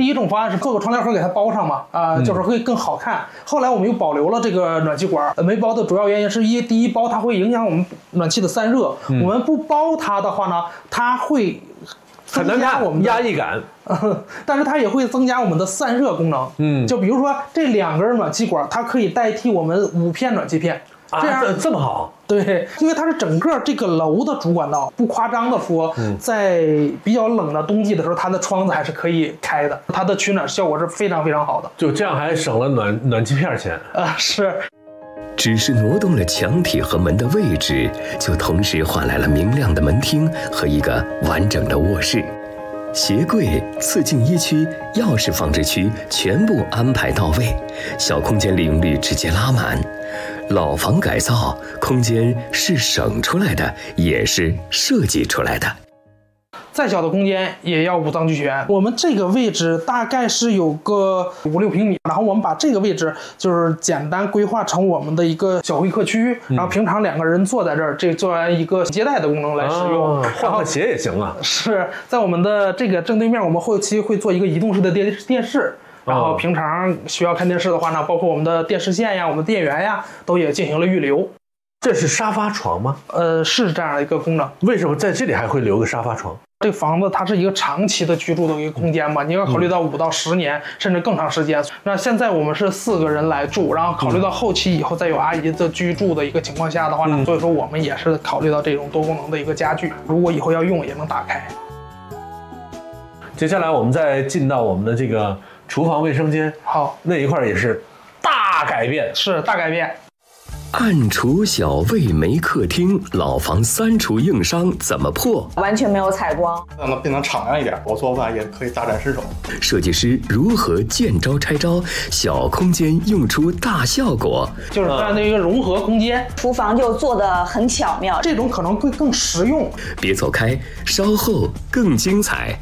第一种方案是各个床垫盒给它包上嘛，就是会更好看。后来我们又保留了这个暖气管，没包的主要原因是第一包它会影响我们暖气的散热，我们不包它的话呢，它会很难看，我们压抑感， 但是它也会增加我们的散热功能。就比如说这2根暖气管，它可以代替我们5片暖气片。这样这么好？ 对，因为它是整个这个楼的主管道，不夸张的说，在比较冷的冬季的时候，它的窗子还是可以开的，它的取暖效果是非常非常好的。 就这样还省了暖气片钱是。 只是挪动了墙体和门的位置，就同时换来了明亮的门厅和一个完整的卧室。鞋柜、次净衣区、钥匙放置区全部安排到位，小空间利用率直接拉满。老房改造，空间是省出来的，也是设计出来的。 再小的空间也要五脏俱全。我们这个位置大概是有个5-6平米，然后我们把这个位置就是简单规划成我们的一个小会客区，然后平常2个人坐在这儿，这作为一个接待的功能来使用。 换换鞋也行啊。 是在我们的这个正对面，我们后期会做一个移动式的电视。然后平常需要看电视的话呢，包括我们的电视线呀、我们电源呀，都也进行了预留。 这是沙发床吗？ 是这样的一个功能。 为什么在这里还会留个沙发床？ 这个房子它是一个长期的居住的一个空间嘛，你要考虑到5到10年，甚至更长时间。那现在我们是4个人来住，然后考虑到后期以后再有阿姨的居住的一个情况下的话呢，所以说我们也是考虑到这种多功能的一个家具，如果以后要用也能打开。 接下来我们再进到我们的这个厨房卫生间， 好， 那一块也是大改变， 是大改变。 暗厨小卫没客厅，老房3厨硬伤怎么破？ 完全没有采光， 让它变得敞亮一点，我做饭也可以大展身手。 设计师如何见招拆招，小空间用出大效果？ 就是这样的一个融合空间， 厨房就做得很巧妙， 这种可能会更实用。 别走开，稍后更精彩。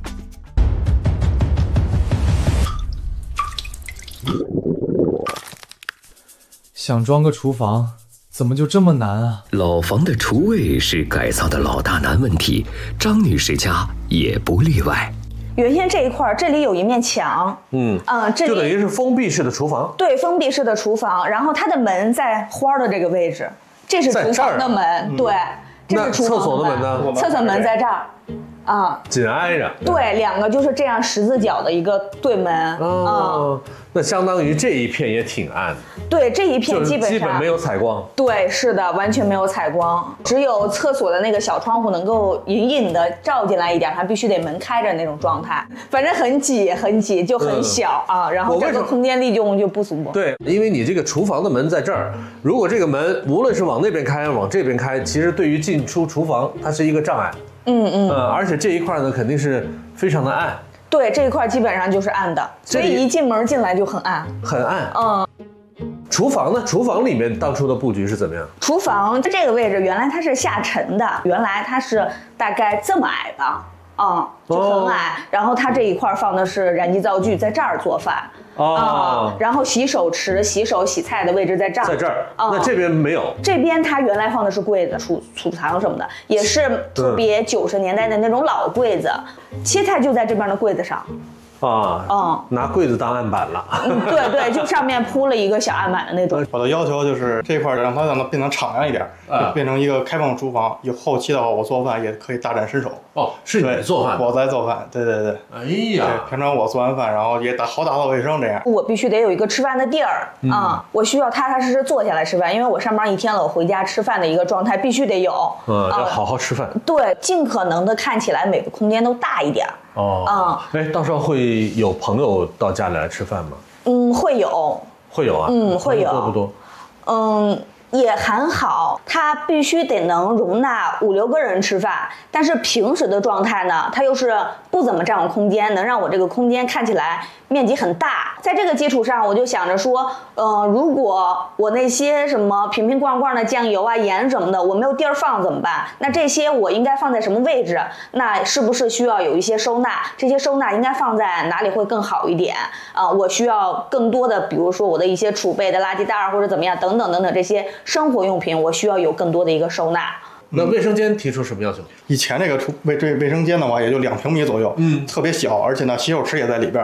想装个厨房，怎么就这么难啊？ 老房的厨卫是改造的老大难问题，张女士家也不例外。 原先这一块这里有一面墙，这里就等于是封闭式的厨房。 对，封闭式的厨房，然后它的门在花的这个位置，这是厨房的门，对，这是厨房的门。 那厕所的门呢？ 厕所门在这儿。 紧挨着， 对，2个就是这样十字角的一个对门。 那相当于这一片也挺暗。 对，这一片基本没有采光。 对，是的，完全没有采光，只有厕所的那个小窗户能够隐隐的照进来一点，还必须得门开着那种状态。反正很挤，很挤，就很小然后整个空间利用就不足。 对，因为你这个厨房的门在这儿，如果这个门无论是往那边开，往这边开，其实对于进出厨房它是一个障碍。而且这一块呢肯定是非常的暗。 对，这一块基本上就是暗的，所以一进门进来就很暗。 很暗。厨房呢？厨房里面当初的布局是怎么样？ 厨房这个位置原来它是下沉的，原来它是大概这么矮吧。就很矮，然后它这一块放的是燃气灶具，在这儿做饭。然后洗手池、洗手洗菜的位置在这儿， 在这儿。那这边没有。 这边它原来放的是柜子、储藏什么的，也是特别90年代的那种老柜子，切菜就在这边的柜子上。 拿柜子当案板了。 对，就上面铺了一个小案板的那种。 我的要求就是这块让它变成敞亮一点，变成一个开放厨房。以后期的话，我做饭也可以大展身手。 是你做饭？ 我在做饭。对。 哎呀， 平常我做完饭，然后也打扫卫生这样。 我必须得有一个吃饭的地儿我需要踏踏实实坐下来吃饭，因为我上班一天了，我回家吃饭的一个状态必须得有。 要好好吃饭。 对，尽可能的看起来每个空间都大一点。 到时候会有朋友到家里来吃饭吗？ 会有。 会有啊？ 会有。 多不多？ 也很好，它必须得能容纳5-6个人吃饭，但是平时的状态呢，它又是不怎么占用空间，能让我这个空间看起来面积很大。在这个基础上，我就想着说，如果我那些什么瓶瓶罐罐的酱油啊、盐什么的，我没有地儿放怎么办？那这些我应该放在什么位置？那是不是需要有一些收纳？这些收纳应该放在哪里会更好一点？我需要更多的，比如说我的一些储备的垃圾袋或者怎么样，等等这些生活用品，我需要有更多的一个收纳。 那卫生间提出什么要求？ 以前这个卫生间的话，也就2平米左右，特别小，而且呢，洗手池也在里边。